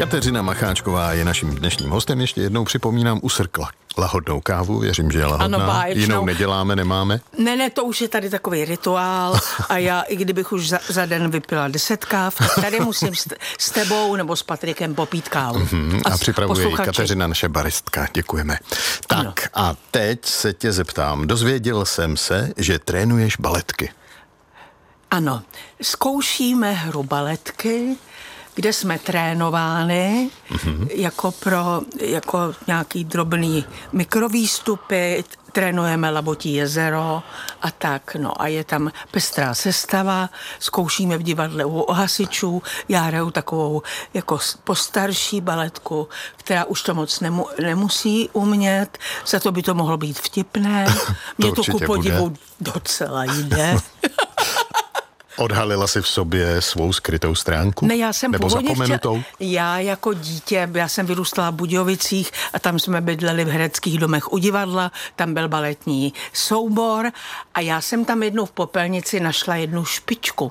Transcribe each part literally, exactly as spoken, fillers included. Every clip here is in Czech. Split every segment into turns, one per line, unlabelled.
Kateřina Macháčková je naším dnešním hostem. Ještě jednou připomínám, usrkla lahodnou kávu, věřím, že je lahodná. Ano, báječnou. Jinou neděláme, nemáme?
Ne, ne, to už je tady takový rituál a já, i kdybych už za, za den vypila deset káv, tady musím s, s tebou nebo s Patrikem popít kávu.
Mm-hmm, a, a připravuje ji Kateřina, naše baristka. Děkujeme. Tak ano. A teď se tě zeptám. Dozvěděl jsem se, že trénuješ baletky.
Ano, zkoušíme hru baletky, kde jsme trénovány mm-hmm. jako pro jako nějaký drobný mikrovýstupy, trénujeme Labotí jezero a tak, no a je tam pestrá sestava, zkoušíme v divadle u hasičů, já hraju takovou jako postarší baletku, která už to moc nemu, nemusí umět, za to by to mohlo být vtipné, mě to, to ku podivu bude. Docela jde.
Odhalila si v sobě svou skrytou stránku?
Ne, já jsem
nebo zapomenutou?
Chtěla, já jako dítě, já jsem vyrůstala v Budějovicích a tam jsme bydleli v hereckých domech u divadla, tam byl baletní soubor a já jsem tam jednou v popelnici našla jednu špičku.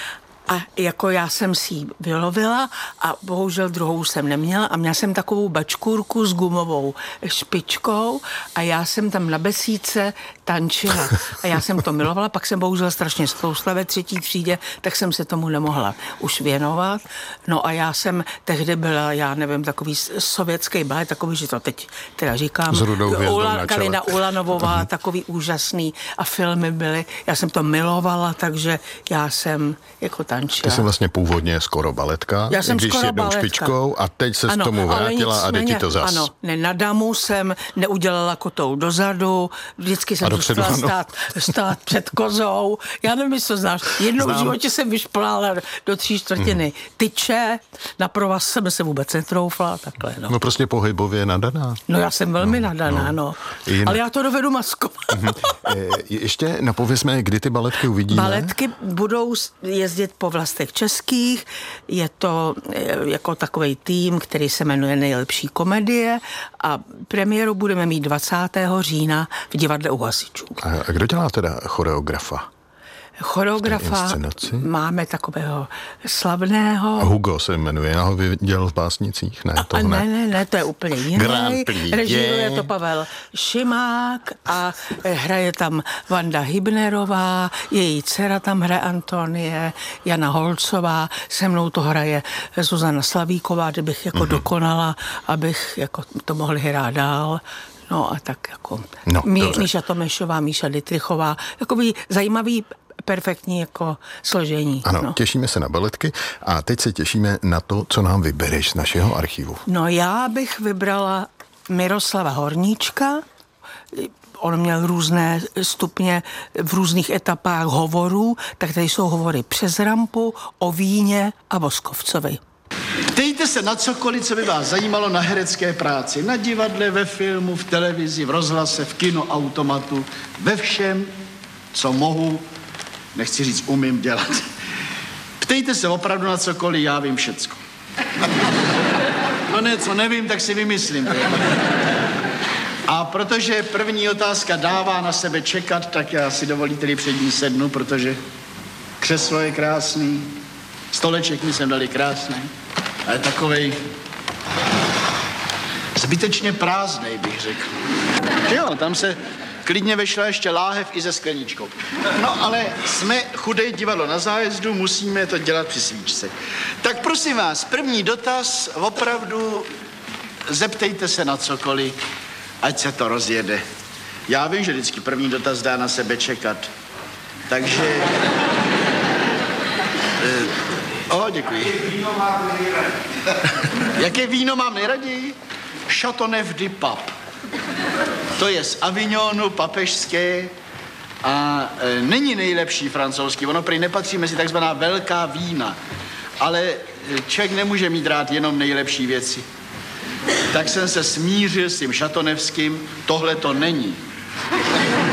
A jako já jsem si ji vylovila a bohužel druhou jsem neměla a měla jsem takovou bačkůrku s gumovou špičkou a já jsem tam na besídce tančila. A já jsem to milovala, pak jsem bohužel strašně ztloustla ve třetí třídě, tak jsem se tomu nemohla už věnovat. No a já jsem tehdy byla, já nevím, takový sovětský balet, takový, že to teď teda říkám.
S Rudou hvězdou
Ula,
na čele.
Kalina Ulanovová, uh-huh. takový úžasný a filmy byly. Já jsem to milovala, takže já jsem jako tančila.
Ty jsi vlastně původně skoro baletka,
já jsem
když
skoro
s jednou
baletka.
špičkou a teď se
ano,
z tomu vrátila a jde ti to zas.
Ano, ne, na damu jsem neudělala kotou dozadu, vždycky jsem
dopředu,
chtěla stát, stát před kozou. Já nevím, jestli to znáš. Jednou Znám. v životě jsem vyšplala do tří čtvrtiny hmm. tyče, na provaz jsem se vůbec netroufla, takhle, no.
No prostě pohybově nadaná.
No já jsem velmi no, nadaná, no. no. Ale já to dovedu maskovat.
Hmm. Ještě napovězme, kdy ty baletky uvidíme?
Baletky budou jezdit po vlastech českých, je to jako takovej tým, který se jmenuje Nejlepší komedie a premiéru budeme mít dvacátého října v divadle u hasičů.
A kdo dělá teda choreografa?
Choreografa máme takového slavného.
A Hugo se jmenuje, já ho viděl v Básnicích, ne?
A ne, ne, ne, to je úplně jiný. Režíruje to Pavel Šimák a hraje tam Vanda Hybnerová, její dcera tam hraje Antonie, Jana Holcová, se mnou to hraje Zuzana Slavíková, kdybych jako mm-hmm. dokonala, abych jako to mohli hrát dál. No a tak jako
no,
Mí, Míša Tomešová, Míša Dytrichová, takový zajímavý perfektní jako složení.
Ano,
no.
Těšíme se na baletky a teď se těšíme na to, co nám vybereš z našeho archivu.
No já bych vybrala Miroslava Horníčka. On měl různé stupně v různých etapách hovorů, tak tady jsou hovory přes rampu, o víně a Voskovcovi.
Ptejte se na cokoliv, co by vás zajímalo na herecké práci. Na divadle, ve filmu, v televizi, v rozhlase, v kinoautomatu, ve všem, co mohu, nechci říct umím dělat. Ptejte se opravdu na cokoliv, já vím všecko. No ne, co nevím, tak si vymyslím. A protože první otázka dává na sebe čekat, tak já si dovolím tedy před ní sednu, protože křeslo je krásný, stoleček mi sem dali krásný, ale takovej zbytečně prázdnej, bych řekl. Jo, tam se klidně vešla ještě láhev i se skleničkou. No ale jsme chudé divadlo na zájezdu, musíme to dělat při svíčce. Tak prosím vás, první dotaz, opravdu zeptejte se na cokoliv, ať se to rozjede. Já vím, že vždycky první dotaz dá na sebe čekat. Takže... O, děkuji. Jaké víno mám nejraději? Jaké víno mám nejraději? Chateauneuf du Pape. To je z Avignonu, papežské a e, není nejlepší francouzský. Ono prý nepatří mezi takzvaná velká vína. Ale člověk nemůže mít rád jenom nejlepší věci. Tak jsem se smířil s tím chateauneufským. Tohle to není.